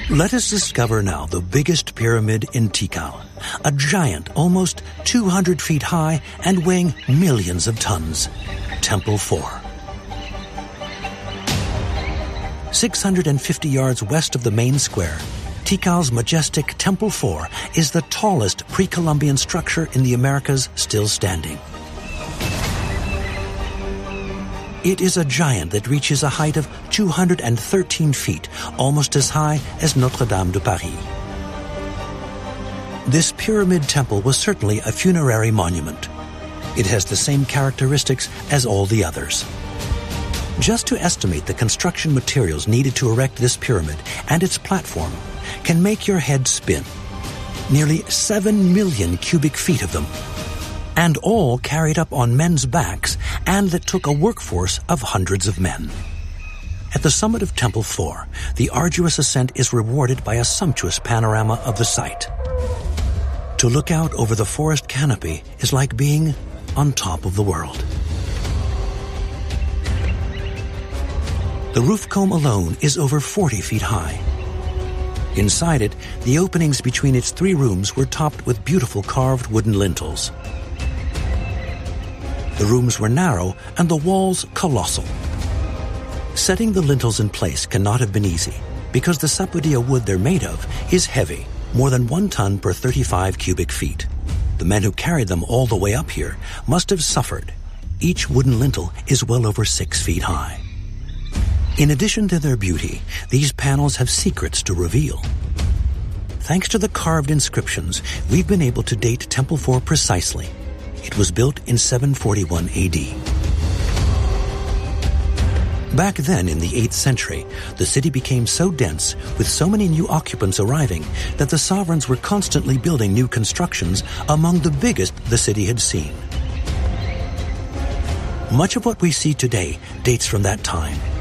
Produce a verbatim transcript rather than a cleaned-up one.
Let us discover now the biggest pyramid in Tikal, a giant almost two hundred feet high and weighing millions of tons, Temple four. six hundred fifty yards west of the main square, Tikal's majestic Temple four is the tallest pre-Columbian structure in the Americas still standing. It is a giant that reaches a height of two hundred thirteen feet, almost as high as Notre Dame de Paris. This pyramid temple was certainly a funerary monument. It has the same characteristics as all the others. Just to estimate the construction materials needed to erect this pyramid and its platform can make your head spin. Nearly seven million cubic feet of them, and all carried up on men's backs, and that took a workforce of hundreds of men. At the summit of Temple four, the arduous ascent is rewarded by a sumptuous panorama of the site. To look out over the forest canopy is like being on top of the world. The roof comb alone is over forty feet high. Inside it, the openings between its three rooms were topped with beautiful carved wooden lintels. The rooms were narrow and the walls colossal. Setting the lintels in place cannot have been easy because the sapodilla wood they're made of is heavy, more than one ton per thirty-five cubic feet. The men who carried them all the way up here must have suffered. Each wooden lintel is well over six feet high. In addition to their beauty, these panels have secrets to reveal. Thanks to the carved inscriptions, we've been able to date Temple four precisely. It was built in seven forty-one A D. Back then, in the eighth century, the city became so dense, with so many new occupants arriving, that the sovereigns were constantly building new constructions, among the biggest the city had seen. Much of what we see today dates from that time.